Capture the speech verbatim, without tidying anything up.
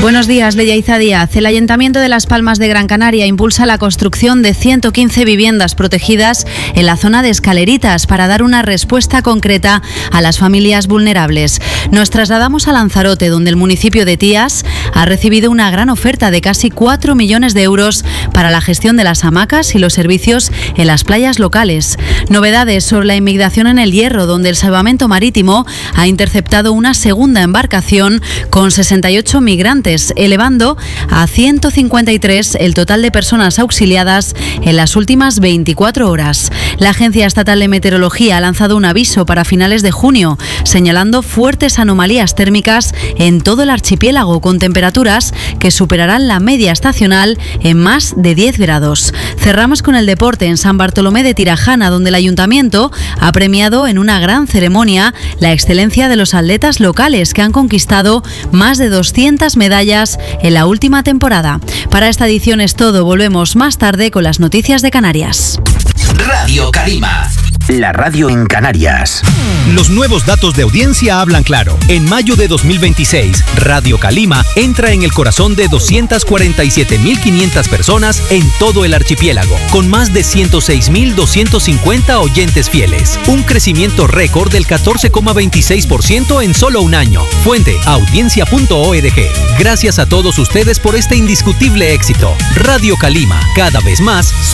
Buenos días, Leyaiza Díaz. El Ayuntamiento de Las Palmas de Gran Canaria impulsa la construcción de ciento quince viviendas protegidas en la zona de Escaleritas para dar una respuesta concreta a las familias vulnerables. Nos trasladamos a Lanzarote, donde el municipio de Tías ha recibido una gran oferta de casi cuatro millones de euros para la gestión de las hamacas y los servicios en las playas locales. Novedades sobre la inmigración en el Hierro, donde el Salvamento Marítimo ha interceptado una segunda embarcación con sesenta y ocho migrantes, elevando a ciento cincuenta y tres el total de personas auxiliadas en las últimas veinticuatro horas. La Agencia Estatal de Meteorología ha lanzado un aviso para finales de junio, señalando fuertes anomalías térmicas en todo el archipiélago, con temperaturas que superarán la media estacional en más de diez grados. Cerramos con el deporte en San Bartolomé de Tirajana, donde el Ayuntamiento ha premiado en una gran ceremonia la excelencia de los atletas locales, que han conquistado más de doscientas medallas en la última temporada. Para esta edición es todo. Volvemos más tarde con las noticias de Canarias. Radio Calima, la radio en Canarias. Los nuevos datos de audiencia hablan claro. En mayo de dos mil veintiséis, Radio Calima entra en el corazón de doscientas cuarenta y siete mil quinientas personas en todo el archipiélago, con más de ciento seis mil doscientos cincuenta oyentes fieles. Un crecimiento récord del catorce coma veintiséis por ciento en solo un año. Fuente: audiencia punto org. Gracias a todos ustedes por este indiscutible éxito. Radio Calima, cada vez más